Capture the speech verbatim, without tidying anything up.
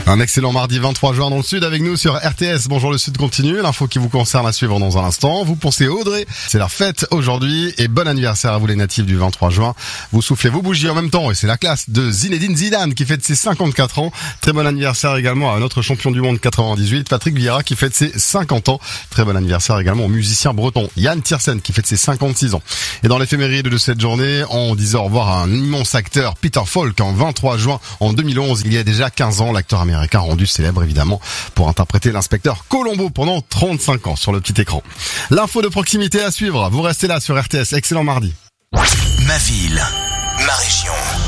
Un excellent mardi vingt-trois juin dans le Sud avec nous sur R T S. Bonjour le Sud continue. L'info qui vous concerne à suivre dans un instant. Vous pensez Audrey. C'est la fête aujourd'hui et bon anniversaire à vous les natifs du vingt-trois juin. Vous soufflez vos bougies en même temps et c'est la classe de Zinedine Zidane qui fête ses cinquante-quatre ans. Très bon anniversaire également à notre champion du monde quatre-vingt-dix-huit, Patrick Vieira qui fête ses cinquante ans. Très bon anniversaire également au musicien breton Yann Tiersen qui fête ses cinquante-six ans. Et dans l'éphéméride de cette journée, on disait au revoir à un immense acteur, Peter Falk, en vingt-trois juin en deux mille onze. Il y a déjà quinze ans, l'acteur américain rendu célèbre évidemment pour interpréter l'inspecteur Colombo pendant trente-cinq ans sur le petit écran. L'info de proximité à suivre. Vous restez là sur R T S. Excellent mardi. Ma ville, ma région.